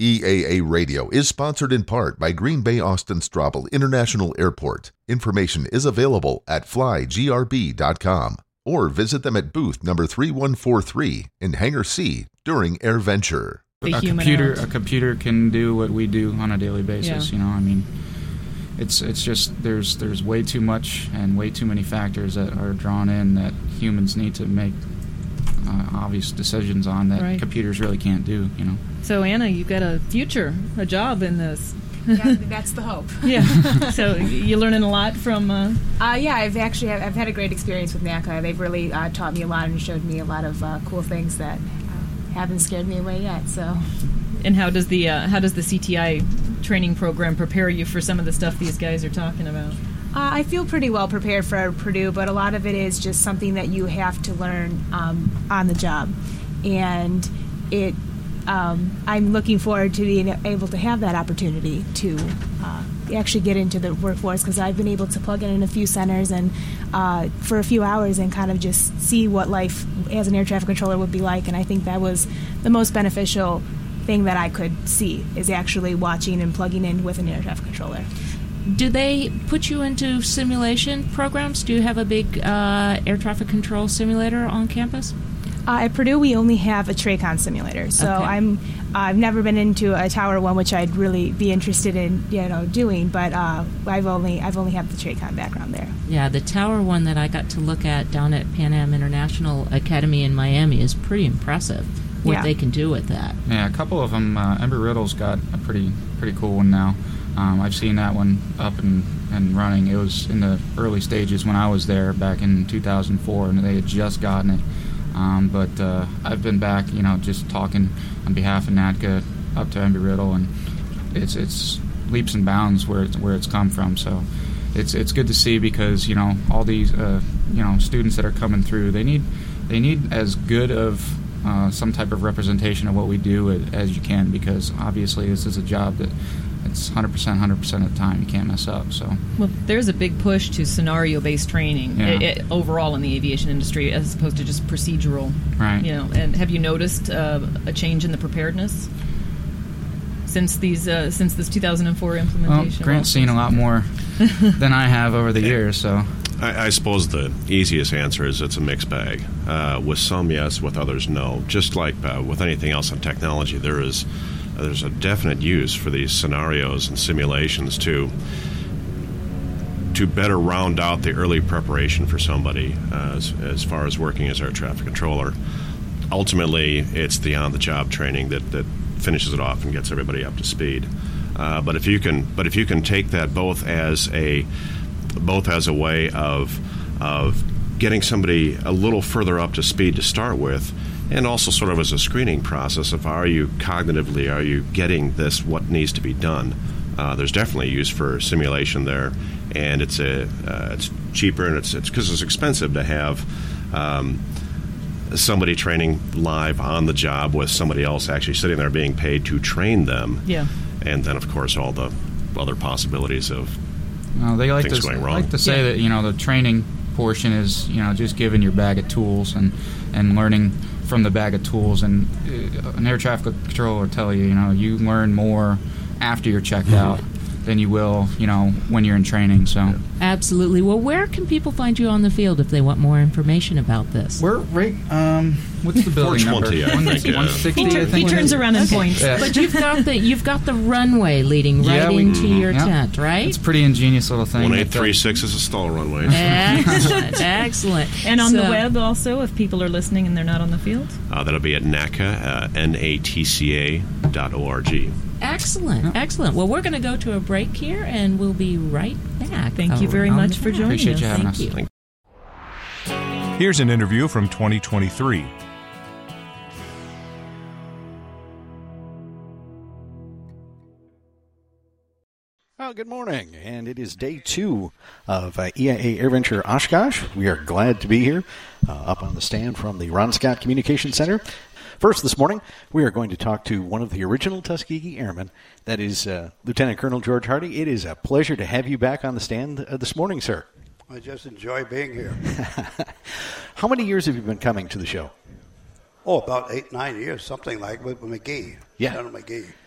EAA Radio is sponsored in part by Green Bay Austin Straubel International Airport. Information is available at flygrb.com or visit them at booth number 3143 in Hangar C during AirVenture. A computer can do what we do on a daily basis. Yeah. You know, I mean, it's just there's way too much and way too many factors that are drawn in that humans need to make obvious decisions on that computers really can't do. You know. So Anna, you've got a job in this. Yeah, that's the hope. Yeah. So you're learning a lot from. Yeah, I've had a great experience with NACA. They've really taught me a lot and showed me a lot of cool things that haven't scared me away yet. So. And how does the CTI training program prepare you for some of the stuff these guys are talking about? I feel pretty well prepared for Purdue, but a lot of it is just something that you have to learn on the job, and I'm looking forward to being able to have that opportunity to actually get into the workforce, because I've been able to plug in a few centers and for a few hours and kind of just see what life as an air traffic controller would be like, and I think that was the most beneficial thing that I could see, is actually watching and plugging in with an air traffic controller. Do they put you into simulation programs? Do you have a big air traffic control simulator on campus? At Purdue, we only have a TRACON simulator, so Okay. I've never been into a tower one, which I'd really be interested in, doing. But I've only had the TRACON background there. Yeah, the tower one that I got to look at down at Pan Am International Academy in Miami is pretty impressive. What they can do with that. Yeah, a couple of them. Embry-Riddle's got a pretty cool one now. I've seen that one up and running. It was in the early stages when I was there back in 2004, and they had just gotten it. But I've been back, just talking on behalf of NATCA up to Embry-Riddle, and it's leaps and bounds where it's come from. So it's good to see, because all these students that are coming through, they need as good of some type of representation of what we do as you can, because obviously this is a job that it's 100% of the time you can't mess up. So there's a big push to scenario-based training overall in the aviation industry, as opposed to just procedural. Right. And have you noticed a change in the preparedness since this 2004 implementation? Well, Grant's seen a lot more than I have over the years, so. I suppose the easiest answer is it's a mixed bag. With some, yes. With others, no. Just like with anything else in technology, there's a definite use for these scenarios and simulations to better round out the early preparation for somebody as far as working as air traffic controller. Ultimately, it's the on-the-job training that finishes it off and gets everybody up to speed. But if you can take that both as a way of getting somebody a little further up to speed to start with, and also sort of as a screening process of are you getting this, what needs to be done. There's definitely use for simulation there, and it's cheaper, and it's because it's expensive to have somebody training live on the job with somebody else actually sitting there being paid to train them. Yeah. And then, of course, all the other possibilities of they like things going wrong. Like to say that the training portion is just giving your bag of tools and learning from the bag of tools, and an air traffic controller will tell you you learn more after you're checked out than you will when you're in training. So absolutely. Well, where can people find you on the field if they want more information about this? We're right. What's the building number? 420, I think. 160. I think. He turns around and points. Yeah. But you've got the runway leading into your tent, right? It's a pretty ingenious little thing. 1836 is a stall runway. Excellent. And on the web also, if people are listening and they're not on the field? That'll be at NATCA, natca.org. Excellent. Well, we're going to go to a break here, and we'll be right back. Thank you very much for joining us. Appreciate you having us. Thank you. Here's an interview from 2023. Well, good morning, and it is day 2 of EIA AirVenture Oshkosh. We are glad to be here up on the stand from the Ron Scott Communications Center. First this morning, we are going to talk to one of the original Tuskegee Airmen. That is Lieutenant Colonel George Hardy. It is a pleasure to have you back on the stand this morning, sir. I just enjoy being here. How many years have you been coming to the show? About 8-9 years, something like with McGee. Yeah. General McGee.